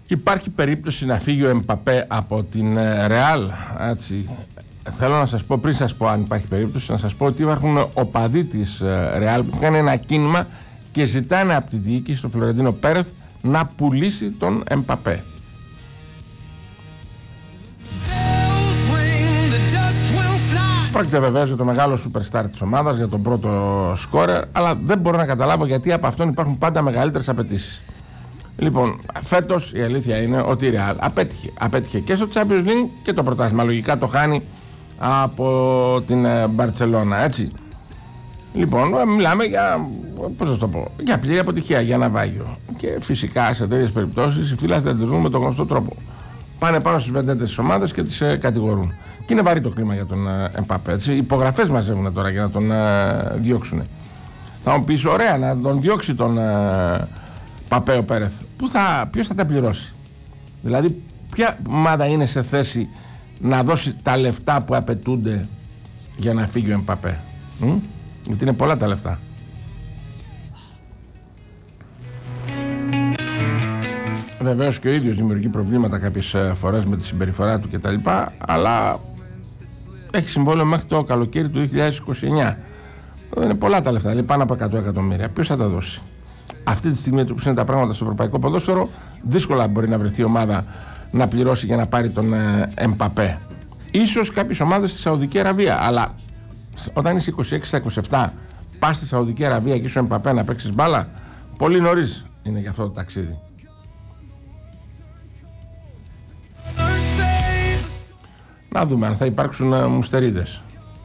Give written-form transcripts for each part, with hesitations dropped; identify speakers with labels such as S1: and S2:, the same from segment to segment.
S1: Υπάρχει περίπτωση να φύγει ο Εμπαπέ από την Ρεάλ? Έτσι. Θέλω να σας πω, πριν σας πω αν υπάρχει περίπτωση, να σας πω ότι υπάρχουν οπαδοί της Ρεάλ που κάνουν ένα κίνημα και ζητάνε από τη διοίκηση, τον Φλωρεντίνο Πέρεθ, να πουλήσει τον Εμπαπέ. Πρόκειται βεβαίως για το μεγάλο superstar της ομάδας, για τον πρώτο σκόρερ, αλλά δεν μπορώ να καταλάβω γιατί από αυτόν υπάρχουν πάντα μεγαλύτερες απαιτήσεις. Λοιπόν, φέτος η αλήθεια είναι ότι η Real απέτυχε και στο Champions League και το πρωτάθλημα. Λογικά το χάνει από την Μπαρτσελώνα, έτσι. Λοιπόν, μιλάμε για, πώς θα το πω, για πλήρη αποτυχία, για ναυάγιο. Και φυσικά σε τέτοιες περιπτώσεις οι φίλοι θα αντιδρούν με τον γνωστό τρόπο. Πάνε πάνω στις βεντέτες της ομάδας και τις κατηγορούν. Και είναι βαρύ το κλίμα για τον Εμπαπέ, έτσι. Υπογραφές μαζεύουν τώρα για να τον διώξουν. Θα μου πεις, ωραία, να τον διώξει τον Παπέ ο Πέρεθ. Ποιος θα τα πληρώσει? Δηλαδή, ποια ομάδα είναι σε θέση να δώσει τα λεφτά που απαιτούνται για να φύγει ο Εμπαπέ? Γιατί είναι πολλά τα λεφτά. Βεβαίως και ο ίδιος δημιουργεί προβλήματα κάποιες φορές με τη συμπεριφορά του κτλ. Αλλά έχει συμβόλαιο μέχρι το καλοκαίρι του 2029. Δεν είναι πολλά τα λεφτά, δηλαδή πάνω από 100 εκατομμύρια. Ποιος θα τα δώσει? Αυτή τη στιγμή, όπως είναι τα πράγματα στο ευρωπαϊκό ποδόσφαιρο, δύσκολα μπορεί να βρεθεί ομάδα να πληρώσει για να πάρει τον Εμπαπέ. Ίσως κάποιες ομάδες στη Σαουδική Αραβία, αλλά όταν είσαι 26 στα 27, πας στη Σαουδική Αραβία και είσαι ο Εμπαπέ να παίξεις μπάλα, πολύ νωρίς είναι για αυτό το ταξίδι. Να δούμε αν θα υπάρξουν μουστερίδες.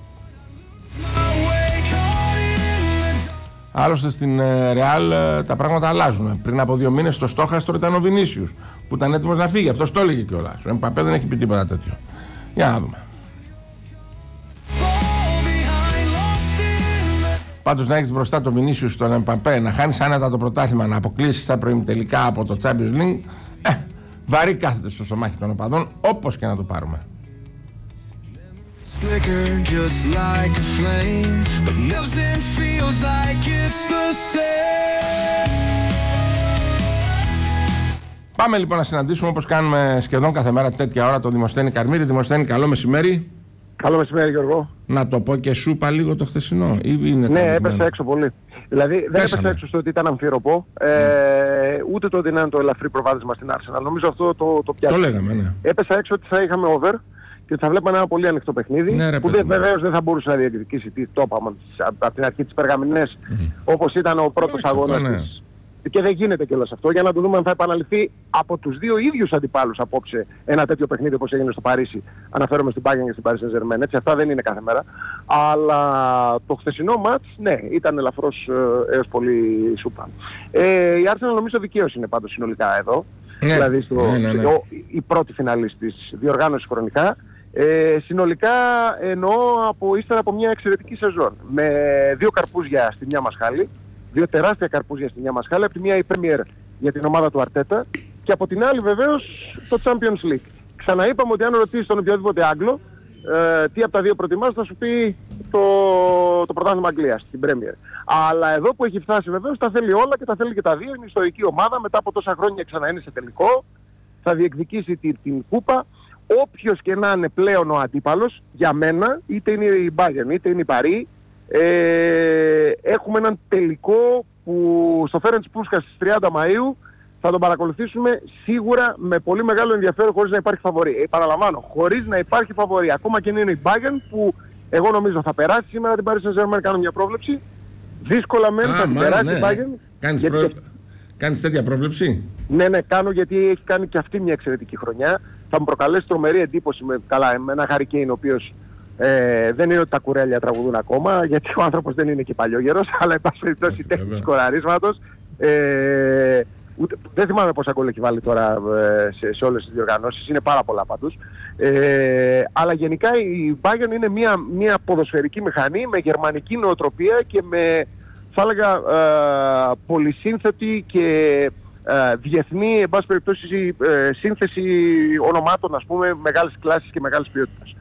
S1: Άλλωστε στην Ρεάλ τα πράγματα αλλάζουν. Πριν από 2 μήνες στο στόχαστρο ήταν ο Βινίσιους που ήταν έτοιμος να φύγει. Αυτός το έλεγε κιόλας. Ο Εμπαπέ δεν έχει πει τίποτα τέτοιο. Για να δούμε. Πάντως να έχεις μπροστά το Βινίσιους στον Εμπαπέ, να χάνεις άνετα το πρωτάθλημα, να αποκλείσεις στα προημιτελικά από το Champions League, βαρύ κάθεται στο στομάχι των οπαδών, όπως και να το πάρουμε.
S2: Flicker just like a flame, but nothing feels like it's the same.
S1: Πάμε λοιπόν να συναντήσουμε, όπως κάνουμε σχεδόν κάθε μέρα τέτοια ώρα, τον Δημοσθένη Καρμύρη. Δημοσθένη, καλό μεσημέρι.
S3: Καλό μεσημέρι, Γιώργο.
S1: Να το πω και σούπα λίγο το χθεσινό, ή είναι?
S3: Ναι, έπεσε έξω πολύ. Δηλαδή δεν έπεσε έξω στο ότι ήταν αμφίροπο, ούτε το ότι είναι το ελαφρύ προβάδισμα στην Arsenal. Νομίζω αυτό το πιάσαμε.
S1: Το λέγαμε, ναι.
S3: Έπεσε έξω ότι θα είχαμε over και θα βλέπαμε ένα πολύ ανοιχτό παιχνίδι, ναι, που βεβαίως δεν θα μπορούσε να διεκδικήσει το όπαμα από την αρχή της Περγαμηνές, όπως ήταν ο πρώτος αγώνας της. Και δεν γίνεται κιόλας αυτό, για να το δούμε αν θα επαναληφθεί από τους δύο ίδιους αντιπάλους απόψε ένα τέτοιο παιχνίδι όπως έγινε στο Παρίσι. Αναφέρομαι στην Bayern και στην Paris Saint-Germain, έτσι, αυτά δεν είναι κάθε μέρα. Αλλά το χθεσινό μάτς, ναι, ήταν ελαφρώς έως πολύ σούπα. Η Arsenal νομίζω δικαίως είναι πάντως συνολικά εδώ. Ναι, δηλαδή η πρώτη φιναλίστ της διοργάνωσης χρονικά. Συνολικά εννοώ ύστερα από μια εξαιρετική σεζόν. Με 2 καρπούζια στη μια μασχάλη. 2 τεράστια καρπούζια στη μια μασχάλη. Από τη μία η Premier για την ομάδα του Αρτέτα και από την άλλη βεβαίως το Champions League. Ξαναείπαμε ότι αν ρωτήσεις τον οποιοδήποτε Άγγλο τι από τα δύο προτιμάς, θα σου πει το πρωτάθλημα Αγγλίας, την Premier. Αλλά εδώ που έχει φτάσει βεβαίως τα θέλει όλα και τα θέλει και τα δύο. Είναι ιστορική ομάδα, μετά από τόσα χρόνια ξανά είναι σε τελικό. Θα διεκδικήσει την κούπα. Όποιος και να είναι πλέον ο αντίπαλος, για μένα, είτε είναι η Bayern είτε είναι η Paris, έχουμε έναν τελικό που στο Φέρεντς Πούσκα στις 30 Μαΐου θα τον παρακολουθήσουμε σίγουρα με πολύ μεγάλο ενδιαφέρον, χωρίς να υπάρχει φαβορί. Παραλαμβάνω, χωρίς να υπάρχει φαβορί. Ακόμα και είναι η Bayern που εγώ νομίζω θα περάσει σήμερα την Paris Saint-Germain, κάνω μια πρόβλεψη. Δύσκολα μεν θα την περάσει η Bayern.
S1: Κάνεις τέτοια πρόβλεψη?
S3: Ναι, κάνω, γιατί έχει κάνει και αυτή μια εξαιρετική χρονιά. Θα μου προκαλέσει τρομερή εντύπωση με ένα Harry Kane ο οποίος δεν είναι ότι τα κουρέλια τραγουδούν ακόμα, γιατί ο άνθρωπος δεν είναι και παλιόγερος, αλλά εν πάση περιπτώσει τέχνη σκοραρίσματος. Δεν θυμάμαι πόσα γκολ έχει βάλει τώρα σε όλες τις διοργανώσεις, είναι πάρα πολλά πάντως. Αλλά γενικά η Bayern είναι μια ποδοσφαιρική μηχανή με γερμανική νοοτροπία και με, θα έλεγα, πολυσύνθετη και διεθνή, εν πάση περιπτώσει, σύνθεση ονομάτων, ας πούμε, μεγάλης κλάσης και μεγάλης ποιότητας.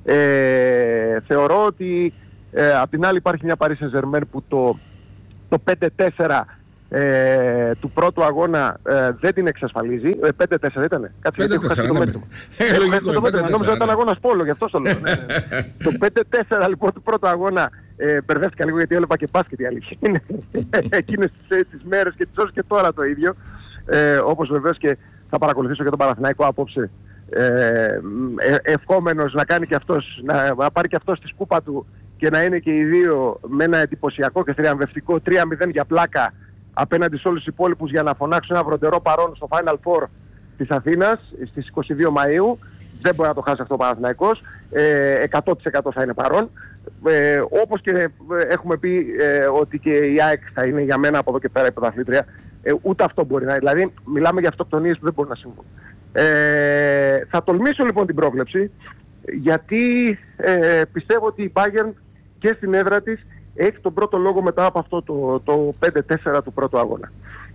S3: Θεωρώ ότι απ' την άλλη υπάρχει μια Paris Saint-Germain που το 5-4 του πρώτου αγώνα δεν την εξασφαλίζει. 5-4 ήτανε. Κάτσε, γιατί έχω χάσει το μέτρημα. Νόμιζα ότι ήταν αγώνας πόλο, γι' αυτό το λέω. Το 5-4 λοιπόν του πρώτου αγώνα, μπερδεύτηκα λίγο γιατί έβλεπα και μπάσκετ, η αλήθεια είναι. Εκείνες τις μέρες και τις ώρες και τώρα το ίδιο. Όπως βεβαίως και θα παρακολουθήσω και τον Παναθηναϊκό απόψε. Ευχόμενος να κάνει και αυτός, να πάρει και αυτός τη σκούπα του και να είναι και οι δύο με ένα εντυπωσιακό και θριαμβευτικό 3-0 για πλάκα απέναντι σε όλους τους υπόλοιπους για να φωνάξουν ένα βροντερό παρόν στο Final Four της Αθήνας στις 22 Μαΐου. Δεν μπορεί να το χάσει αυτό ο Παναθηναϊκός. 100% θα είναι παρόν. Όπως και έχουμε πει ότι και η ΑΕΚ θα είναι για μένα από εδώ και πέρα η πρωταθλήτρια. Ούτε αυτό μπορεί να είναι. Δηλαδή μιλάμε για αυτοκτονίες που δεν μπορεί να συμβούν. Θα τολμήσω λοιπόν την πρόβλεψη, γιατί πιστεύω ότι η Bayern και στην έδρα της έχει τον πρώτο λόγο μετά από αυτό το 5-4 του πρώτου αγώνα.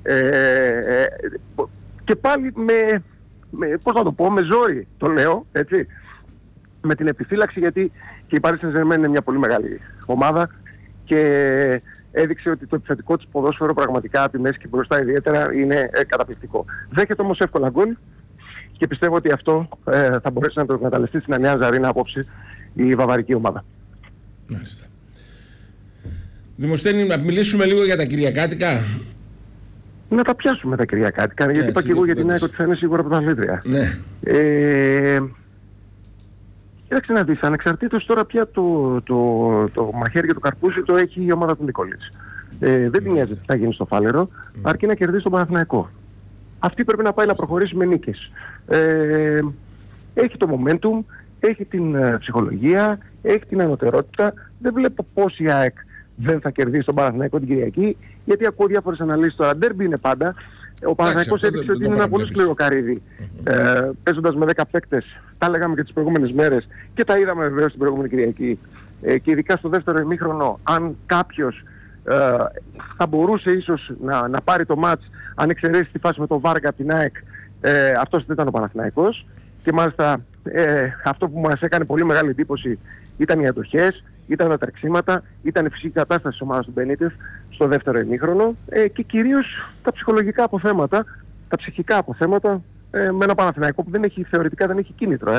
S3: Και πάλι πώς να το πω, με ζόρι το λέω, έτσι, με την επιφύλαξη, γιατί και η Paris Saint-Germain είναι μια πολύ μεγάλη ομάδα και έδειξε ότι το επιθετικό της ποδόσφαιρο πραγματικά από τη μέση και μπροστά ιδιαίτερα είναι καταπληκτικό. Δέχεται όμως εύκολα γκολ και πιστεύω ότι αυτό θα μπορέσει να το εκμεταλλευτεί στην Νέα Ζαρίνα απόψε η βαβαρική ομάδα.
S1: Μάλιστα. Δημοσθένη, να μιλήσουμε λίγο για τα κυριακάτικα.
S3: Να τα πιάσουμε τα κυριακάτικα, γιατί είπα και εγώ για την ΑΕΚ ότι θα είναι σίγουρα πρωταθλήτρια.
S1: Ναι.
S3: Κοίταξε να δεις, ανεξαρτήτως τώρα πια το μαχαίρι και το καρπούζι το έχει η ομάδα του Νικόλιτς. Δεν την νοιάζει τι θα γίνει στο Φάλερο, αρκεί να κερδίσει τον Παναθηναϊκό. Αυτή πρέπει να πάει να προχωρήσει με νίκες. Έχει το momentum, έχει την ψυχολογία, έχει την ανωτερότητα. Δεν βλέπω πώς η ΑΕΚ δεν θα κερδίσει τον Παναθηναϊκό την Κυριακή, γιατί ακούω διάφορες αναλύσεις τώρα. Ντέρμπι είναι πάντα. Ο Παναθηναϊκός έδειξε ότι είναι ένα πολύ σκληρό καρύδι. Παίζοντας με 10 παίκτες, τα λέγαμε και τις προηγούμενες μέρες και τα είδαμε βεβαίως την προηγούμενη Κυριακή. Και ειδικά στο δεύτερο ημίχρονο, αν κάποιος θα μπορούσε ίσως να πάρει το μάτς, αν εξαιρέσει τη φάση με τον Βάργα από την ΑΕΚ, αυτός δεν ήταν ο Παναθηναϊκός. Και μάλιστα αυτό που μας έκανε πολύ μεγάλη εντύπωση ήταν οι αντοχές, ήταν τα τρεξίματα, ήταν η φυσική κατάσταση της ομάδας του Μπενίτεφ στο δεύτερο ημίχρονο και κυρίως τα ψυχολογικά αποθέματα, τα ψυχικά αποθέματα με ένα Παναθηναϊκό που θεωρητικά δεν έχει κίνητρο.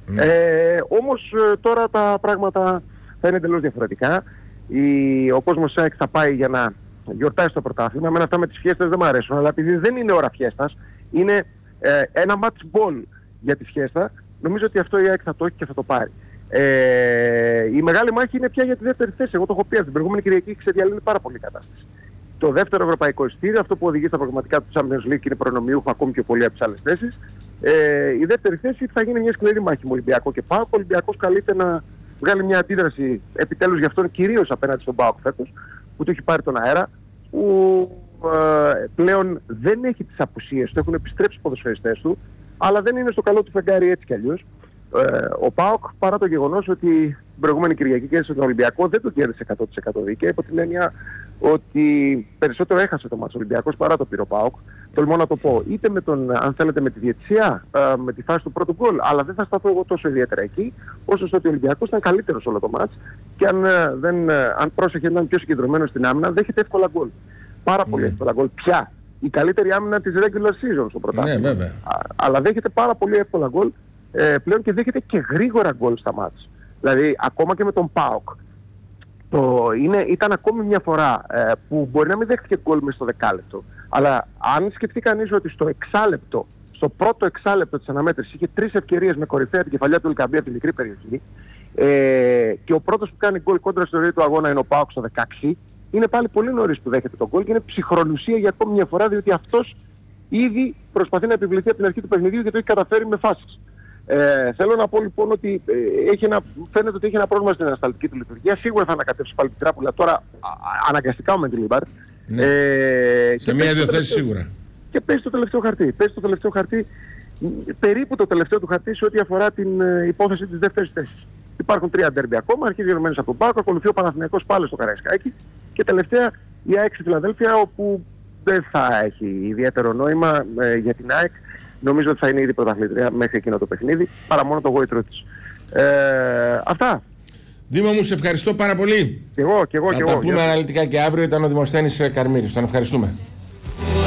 S3: Όμως τώρα τα πράγματα θα είναι εντελώς διαφορετικά. Ο κόσμος ΣΑΕΚ θα πάει για να γιορτάσει το πρωτάθλημα. Εμένα αυτά με τις φιέστες δεν μου αρέσουν, αλλά επειδή δεν είναι ώρα φιέστας, είναι ένα match ball για τη φιέστα, νομίζω ότι αυτό η ΑΕΚ θα το έχει και θα το πάρει. Η μεγάλη μάχη είναι πια για τη δεύτερη θέση. Εγώ το έχω πει την προηγούμενη Κυριακή, ξεδιαλύνει πάρα πολύ η κατάσταση. Το δεύτερο ευρωπαϊκό εισιτήριο, αυτό που οδηγεί στα πραγματικά του Champions League, είναι προνομιούχο ακόμη πιο πολύ από τις άλλες θέσεις. Η δεύτερη θέση θα γίνει μια σκληρή μάχη με Ολυμπιακό και ΠΑΟΚ. Ο Ολυμπιακός καλείται να βγάλει μια αντίδραση επιτέλους γι' αυτόν, κυρίως απέναντι στον ΠΑΟΚ φέτος, που του έχει πάρει τον αέρα, που πλέον δεν έχει τις απουσίες του, έχουν επιστρέψει οι ποδοσφαιριστές του, αλλά δεν είναι στο καλό του φεγγάρι έτσι κι αλλιώς. Ο ΠΑΟΚ, παρά το γεγονός ότι την προηγούμενη Κυριακή κέρδισε τον Ολυμπιακό, δεν το κέρδισε 100% δίκαια, υπό την έννοια ότι περισσότερο έχασε το μάτς Ολυμπιακός παρά το πήρε ο ΠΑΟΚ. Τολμώ να το πω, είτε με αν θέλετε με τη διαιτησία, με τη φάση του πρώτου γκολ, αλλά δεν θα σταθώ εγώ τόσο ιδιαίτερα εκεί, όσο στο ότι ο Ολυμπιακός ήταν καλύτερος όλο το μάτς και αν πρόσεχε να είναι πιο συγκεντρωμένος στην άμυνα, δέχεται εύκολα γκολ. Πάρα πολύ εύκολα γκολ. Πια η καλύτερη άμυνα της regular season στο πρωτάθλημα.
S1: Ναι,
S3: αλλά δέχεται πάρα πολύ εύκολα γκολ πλέον και δέχεται και γρήγορα γκολ στα μάτς. Δηλαδή ακόμα και με τον ΠΑΟΚ. Ήταν ακόμη μια φορά που μπορεί να μην δέχτηκε γκολ μες στο δεκάλεπτο. Αλλά αν σκεφτεί κανείς ότι στο πρώτο εξάλεπτο της αναμέτρησης είχε 3 ευκαιρίες με κορυφαία την κεφαλιά του Ελκαμπή από τη μικρή περιοχή και ο πρώτος που κάνει γκολ κόντρα στο ροή του αγώνα είναι ο ΠΑΟΚ στο 16, είναι πάλι πολύ νωρίς που δέχεται τον γκολ και είναι ψυχρολουσία για ακόμη μια φορά, διότι αυτός ήδη προσπαθεί να επιβληθεί από την αρχή του παιχνιδιού και το έχει καταφέρει με φάσεις. Θέλω να πω λοιπόν ότι φαίνεται ότι έχει ένα πρόβλημα στην ανασταλτική του λειτουργία. Σίγουρα θα ανακατεύσει πάλι την τράπουλα τώρα αναγκαστικά με την Λίμπαρ.
S1: Ναι. Σε μία-δύο θέσεις σίγουρα.
S3: Και παίζει το τελευταίο χαρτί. Παίζει το τελευταίο χαρτί, περίπου το τελευταίο του χαρτί σε ό,τι αφορά την υπόθεση της δεύτερης θέσης. Υπάρχουν 3 ντέρμπι ακόμα, αρχίζει γενομένως από τον ΠΑΟΚ, ακολουθεί ο Παναθηναϊκός πάλι στο Καραϊσκάκι και τελευταία η ΑΕΚ στη Φιλαδέλφια, όπου δεν θα έχει ιδιαίτερο νόημα για την ΑΕΚ. Νομίζω ότι θα είναι ήδη πρωταθλήτρια μέχρι εκείνο το παιχνίδι, παρά μόνο το γόητρο της. Αυτά.
S1: Δήμο μου, σε ευχαριστώ πάρα πολύ.
S3: Και εγώ.
S1: Θα τα πούμε αναλυτικά και αύριο. Ήταν ο Δημοσθένης Καρμύρης. Τον ευχαριστούμε.